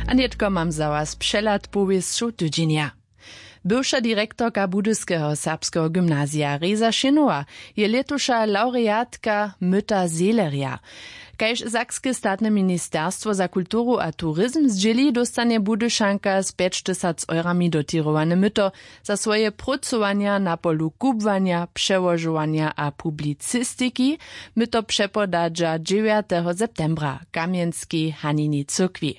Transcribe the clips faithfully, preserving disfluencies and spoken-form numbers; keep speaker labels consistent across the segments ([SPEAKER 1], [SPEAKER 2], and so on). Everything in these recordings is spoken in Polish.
[SPEAKER 1] A netko mam za was przelat powiestu tydzienia. Bywsza direktorka Budyskeho serbskeho gymnazja Reza Šinova je letusza laureatka Myta Zeleria. Kajž Sakskie statne ministerstwo za kulturu a turizm zdźěli dostanie Budyšanka z päťdesiat eurami dotirowane myto za swoje pracowania na polu kubwania, przełożowania a publicystiki. Myto przepodadża dziewiątego septembra Kamienskiej Hanini cyrkwi.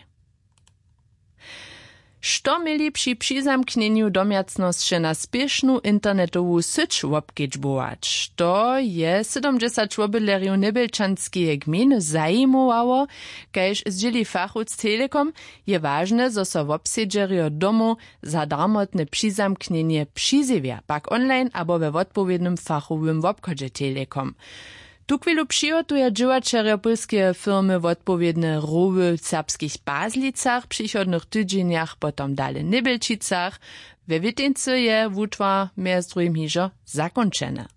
[SPEAKER 1] Što mieli przy přizamknieniu domjacnosće na spiešnu internetowu syć wobkedźbować? To je sedemdziesiąt čłobydlerju Nebelčanskie gminy zajmowało, kajž zdźěli fachowc Telekom, je ważne, zo so wobsedźerjo domu za darmotne přizamknienie přizjewia, pak online abo we wotpowiednym fachowym wobchodźe Telekom. Tu chwilu przygotuje dźěłačerjo polskie firmy wotpowiedne rowy w serbskich Bazlicach, przychodnych tydzieniach, potom dale Nebelčicach. We Witynce je wutwar mjez drugim hižo zakončene.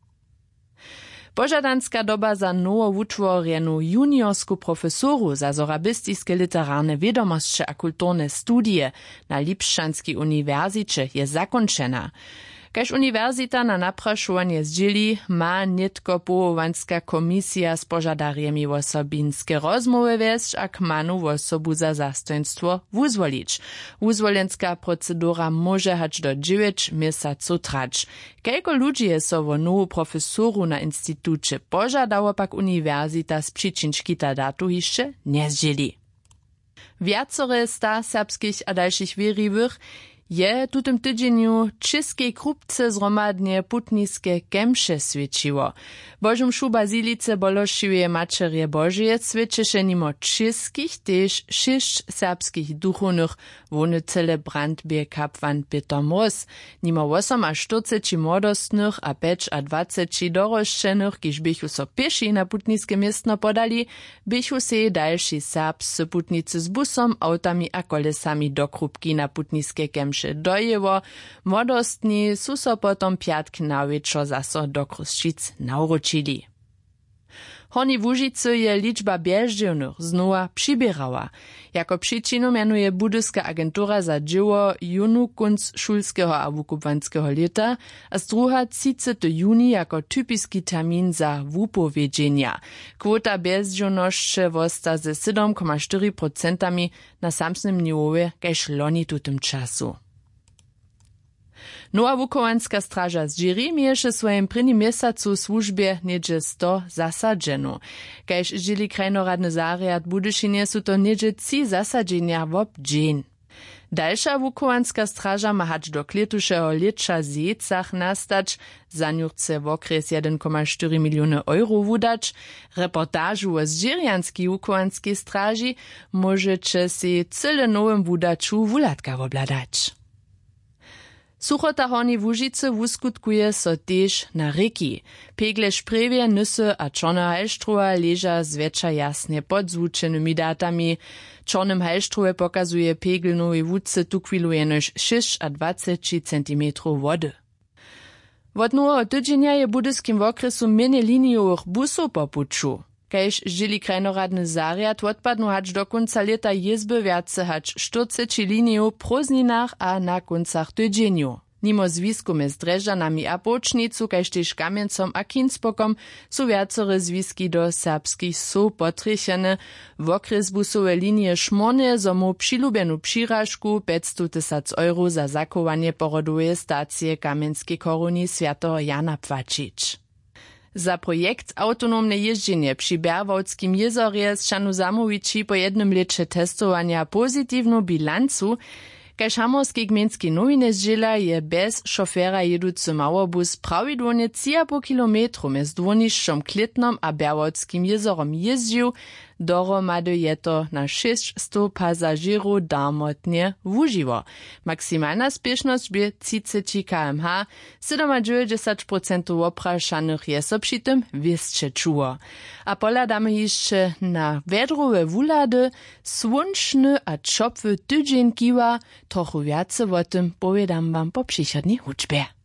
[SPEAKER 1] Požadanska doba za nowo wutworjenu juniorsku profesoru za zorabistiske literarne wiedomosće a kulturne studije na Lipšćanskiej uniwersycie je zakončena. Kaž univerzita na naprašovanje zdźěli, ma nitko powołanska komisja z požadarjemi wosobinske rozmowy wesć a kmanu wosobu za zastojnstwo wuzwolić. Wuzwolenska procedura może hać do dziewięć miesaców trać. Kelko ludzi je so wo nowu profesoru na institucie požadało, pak univerzita z przyczynčki ta datu hišće nie zdźěli. Wiacore sta serbskich a dalších wěriwych je tutem tydzieniu českej krupce zromadnie putniske kemše svědčiło. Božum šu bazilice bološiuje Mačerje Božije svědčeše nimo českých, tež šešć serbskich duchovnych wony celebrant bie kapwan Peter Mroz. Nimo osem a čtyřicet młodostnych a päť a dwadzet doroščenych, kiž bychu so pěši na putniske městno podali, bychu se další serbscy putnicy z busom, autami a kolesami do krupki na putniske kemše dojewo, młodostni su so potom piatk na wieczor zaso do Kruščic nauročili. Horni Łužicy je liczba bježdźewnych znowa přibierała. Jako przyczynu mianuje Budyska agentura za dzieło junu kunc šulskeho a wukubwanskiego leta, a z druga třicátého juni jako typiski termin za wupowiedźenia. Kwota bježdźewnosće wosta ze siedem przecinek cztery procent na samsnym niwowie kaž loni tutem czasu. Nowa wukowanska straża z Dżiri mieješe swojem prvním mjesacu służbie niedzie sto zasadzenu. Kaž zdźěli krajnoradny zariad Budyšinie su to niedzie trzy zasadzenia wob dżin. Dalsza wukowanska straża ma hać do kletušeho lěća zecach nastać, za niu chce wokres jeden przecinek cztery miliony euro wudać. Reportażu o zdźerijanskiej wukowanskiej straži możecie si cyle nowym wudaczu wulatka wobladać. Suchota Horni Łužice wuskutkuje so tež na reki. Pegle Šprevje, Nysy a Čorna Halštrova leža zwecza jasnie pod zvučenymi datami. Čornym Halštrove pokazuje pegel nowej wódce tu chwilu jenož dwadzieścia sześć centimetrów wody. Wot nowego tydzienia je budyskim okresu mene linijowych busów po puču. Kaž zdźěli krajnoradny zariad odpadnu hać do konca leta jezby wjace hać čtyřicet linijów prózdninach a na koncach tydzieniu. Nimo zwisku mez Drežanami a Bočnicu, kaž tež Kamiencom a Kinspokom su wjacore zwiski do serbskich so potrjechene. W okres busowe linie Šmorne zomu přilubenu přiražku päťsto tysac euro za zachowanie porodowej stacije Kamienskiej koruni Świętego Jana płacić. Za projekt autonomne jeżdżenie przy Berwałckim jezorje z Šanu Zamowici po jednym lecie testowania pozytywną bilancu, kaž Hamorski gmenski nowiny zdźěla je bez šofera jeducy małobus prawidłownie trzy i pół kilometru mez dwonišćom Klitnom a Berwałckim jezorom jeździł, dohromady je to na šesťsto pasažierów darmotnie wužiło. Maksymalna spiešnosť by třicet kilometrów, dziewięćdziesiąt siedem procent opraszanych je so przy tym wěstře čuło. A poladamy jeszcze na wedrowe wulady, słončny a čopwy tydzień kiwa, trochu więcej o tym powiedam wam po przychodniej hučbie.